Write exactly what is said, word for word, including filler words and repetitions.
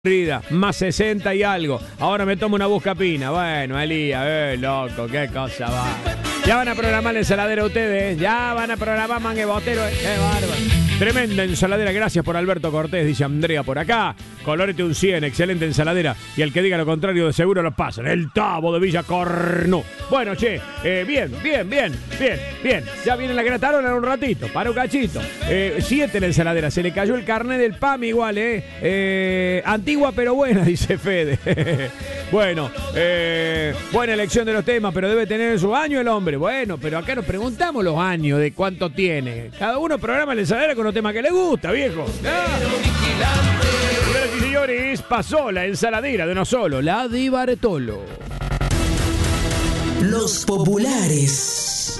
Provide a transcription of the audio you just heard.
Más sesenta y algo. Ahora me tomo una buscapina. Bueno, Elías, eh, loco, qué cosa va. Ya van a programar la ensaladera ustedes. Ya van a programar mangue botero. Eh. Qué bárbaro. Tremenda ensaladera. Gracias por Alberto Cortés, dice Andrea por acá. Colorete un cien, excelente ensaladera. Y el que diga lo contrario, de seguro lo pasan. El Tabo de Villa Cornú. Bueno, che, eh, bien, bien, bien, bien, bien. Ya viene la gratarola en un ratito. Para un cachito. Eh, siete la ensaladera. Se le cayó el carnet del P A M igual, eh. eh antigua pero buena, dice Fede. Bueno, eh, buena elección de los temas, pero debe tener su año el hombre. Bueno, pero acá nos preguntamos los años de cuánto tiene. Cada uno programa la ensaladera con los temas que le gusta, viejo. ¿Ah? Señoras y señores, pasó la ensaladera de uno solo, la di Bartolo. Los populares.